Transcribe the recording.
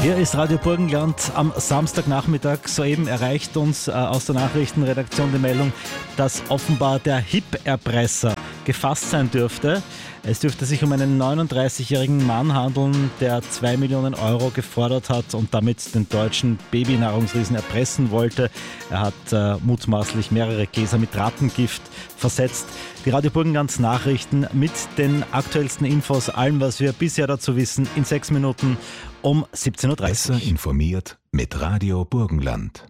Hier ist Radio Burgenland am Samstagnachmittag. Soeben erreicht uns aus der Nachrichtenredaktion die Meldung, dass offenbar der HIP-Erpresser gefasst sein dürfte. Es dürfte sich um einen 39-jährigen Mann handeln, der 2 Millionen Euro gefordert hat und damit den deutschen Babynahrungsriesen erpressen wollte. Er hat mutmaßlich mehrere Gläser mit Rattengift versetzt. Die Radio Burgenland Nachrichten mit den aktuellsten Infos, allem, was wir bisher dazu wissen, in 6 Minuten um 17.30 Uhr. Besser informiert mit Radio Burgenland.